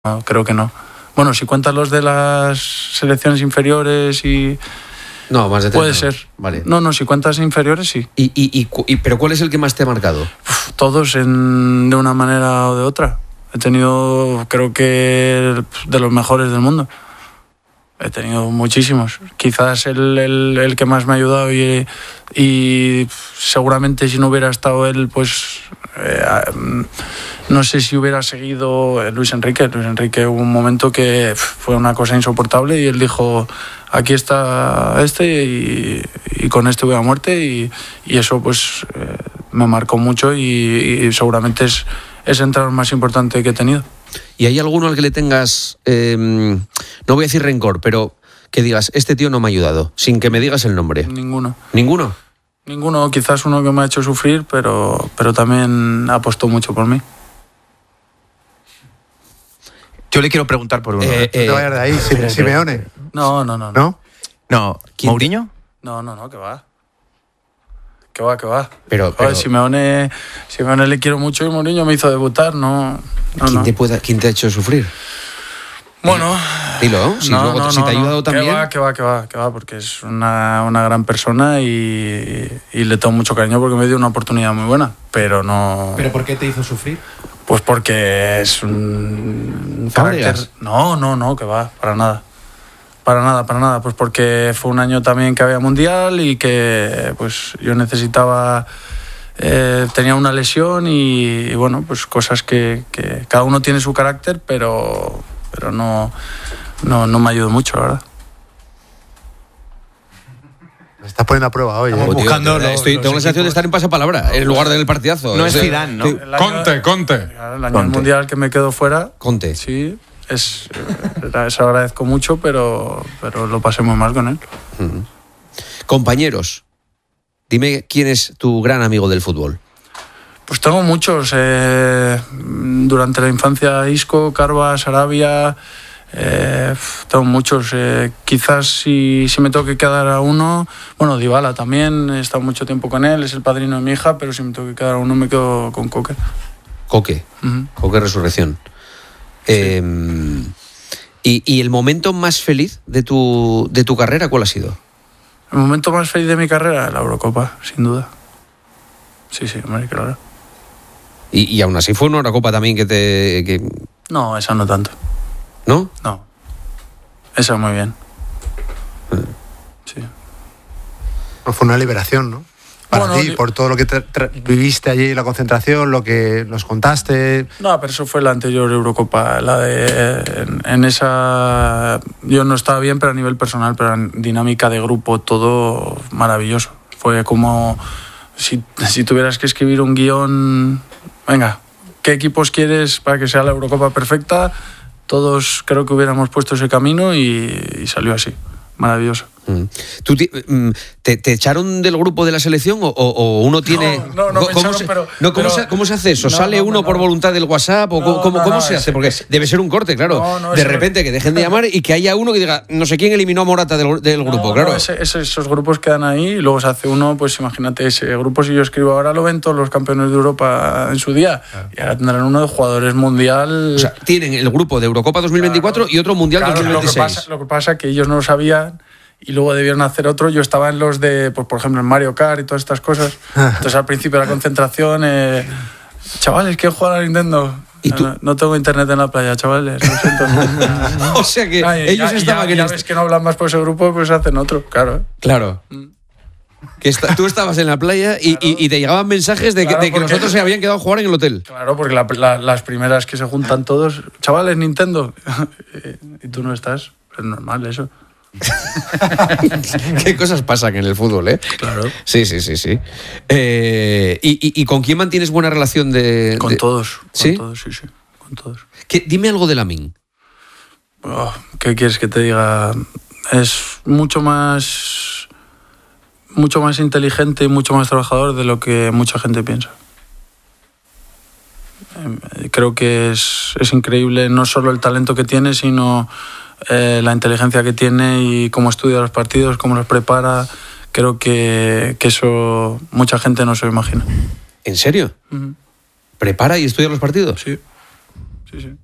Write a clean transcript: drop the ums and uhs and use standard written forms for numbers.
No, creo que no. Bueno, si cuentas los de las selecciones inferiores y... No, más de 30. Puede ser. Vale. No, si cuentas inferiores, sí. ¿Pero cuál es el que más te ha marcado? Todos de una manera o de otra. He tenido, creo que, de los mejores del mundo. He tenido muchísimos. Quizás el que más me ha ayudado y seguramente si no hubiera estado él, pues no sé si hubiera seguido Luis Enrique. Luis Enrique hubo un momento que fue una cosa insoportable y él dijo, aquí está y con este voy a muerte y eso pues me marcó mucho y seguramente es el entrenador más importante que he tenido. ¿Y hay alguno al que le tengas, no voy a decir rencor, pero que digas, este tío no me ha ayudado, sin que me digas el nombre? Ninguno. ¿Ninguno? Ninguno, quizás uno que me ha hecho sufrir, pero también apostó mucho por mí. Yo le quiero preguntar por uno. No te vayas de ahí, Simeone. No. ¿No? No, ¿Mourinho? No, que va. Que va. Pero... Joder, Simeone le quiero mucho y Mourinho me hizo debutar, no. ¿Quién te ha hecho sufrir? Bueno, dilo, si te ha ayudado también. Que va, porque es una gran persona y le tengo mucho cariño porque me dio una oportunidad muy buena, pero no. ¿Pero por qué te hizo sufrir? Pues porque es un carácter. No, que va, para nada, pues porque fue un año también que había mundial y que pues yo necesitaba. Tenía una lesión y bueno, pues cosas que cada uno tiene su carácter, pero no me ayudó mucho, la verdad. Me estás poniendo a prueba hoy. Estamos buscando tengo la sensación de estar en pasapalabra en lugar del partidazo. No es Zidane, ¿no? Conte. El año mundial que me quedo fuera. Conte. Sí, se lo agradezco mucho, pero lo pasé muy mal con él. Compañeros, dime quién es tu gran amigo del fútbol. Pues tengo muchos. Durante la infancia, Isco, Carva, Sarabia. Tengo muchos. Quizás si me tengo que quedar a uno. Bueno, Dybala también. He estado mucho tiempo con él. Es el padrino de mi hija. Pero si me tengo que quedar a uno, me quedo con Coque. Coque. Coque Resurrección. Sí. ¿Y el momento más feliz de tu carrera cuál ha sido? El momento más feliz de mi carrera, la Eurocopa, sin duda. Sí, hombre, claro. Y aún así fue una Eurocopa también que... No, esa no tanto. ¿No? No. Esa muy bien. Sí. No, fue una liberación, ¿no? Para ti, por todo lo que viviste allí, la concentración, lo que nos contaste. No, pero eso fue la anterior Eurocopa. La de... En esa... Yo no estaba bien, pero a nivel personal, pero en dinámica de grupo, todo maravilloso. Fue como... Si tuvieras que escribir un guión... Venga, ¿qué equipos quieres para que sea la Eurocopa perfecta? Todos creo que hubiéramos puesto ese camino y salió así. Maravilloso. ¿Tú te echaron del grupo de la selección o uno tiene...? No me echaron, ¿Cómo se hace eso? ¿Sale uno por voluntad del WhatsApp? ¿Cómo se hace? Porque debe ser un corte, claro. De repente que dejen de llamar y que haya uno que diga, no sé quién eliminó a Morata del grupo, claro. Esos grupos quedan ahí y luego se hace uno, pues imagínate, ese grupo si yo escribo ahora lo ven todos los campeones de Europa en su día. Y ahora tendrán uno de jugadores mundial... O sea, tienen el grupo de Eurocopa 2024 y otro Mundial 2026. Lo que pasa es que ellos no lo sabían y luego debieron hacer otro. Yo estaba en los de, pues, por ejemplo, en Mario Kart y todas estas cosas. Entonces al principio de la concentración, chavales, ¿quieren jugar a Nintendo? ¿Y tú? No tengo internet en la playa, chavales, lo siento. O sea que ellos estaban... Ya ves que no hablan más por ese grupo, pues hacen otro, claro. Claro. Que tú estabas en la playa y te llegaban mensajes de que los otros se habían quedado a jugar en el hotel. Claro, porque las primeras que se juntan todos, chavales, Nintendo, y tú no estás, es normal eso. Qué cosas pasan en el fútbol, ¿eh? Claro. Sí. ¿Y con quién mantienes buena relación Con todos. ¿Sí? Con todos, sí, con todos. Dime algo de Lamine. ¿Qué quieres que te diga? Es mucho más inteligente y mucho más trabajador de lo que mucha gente piensa. Creo que es increíble no solo el talento que tiene, sino la inteligencia que tiene y cómo estudia los partidos, cómo los prepara. Creo que eso mucha gente no se lo imagina. ¿En serio? ¿Prepara y estudia los partidos? Sí.